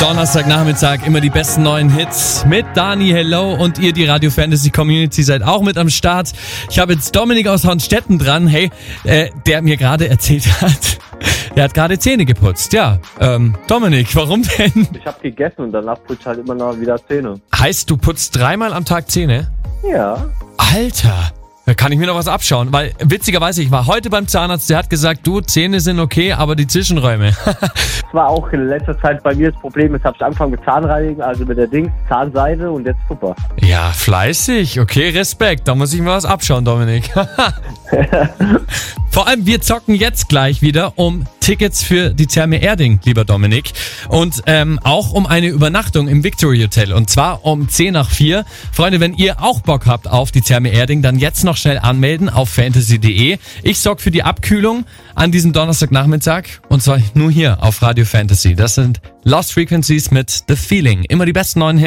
Donnerstagnachmittag immer die besten neuen Hits mit Dani, hello, und ihr, die Radio Fantasy Community, seid auch mit am Start. Ich habe jetzt Dominik aus Hornstetten dran, hey, der mir gerade erzählt hat, der hat gerade Zähne geputzt. Ja, Dominik, warum denn? Ich habe gegessen und danach putze ich halt immer noch wieder Zähne. Heißt, du putzt 3-mal am Tag Zähne? Ja. Alter! Da kann ich mir noch was abschauen, weil witzigerweise, ich war heute beim Zahnarzt, der hat gesagt, du, Zähne sind okay, aber die Zwischenräume. Das war auch in letzter Zeit bei mir das Problem, jetzt habe ich angefangen mit Zahnreinigen, also mit der Zahnseide und jetzt super. Ja, fleißig, okay, Respekt, da muss ich mir was abschauen, Dominik. Vor allem, wir zocken jetzt gleich wieder um Tickets für die Therme Erding, lieber Dominik. Und auch um eine Übernachtung im Victory Hotel. Und zwar um 3:10. Freunde, wenn ihr auch Bock habt auf die Therme Erding, dann jetzt noch schnell anmelden auf fantasy.de. Ich sorge für die Abkühlung an diesem Donnerstagnachmittag. Und zwar nur hier auf Radio Fantasy. Das sind Lost Frequencies mit The Feeling. Immer die besten neuen Hits.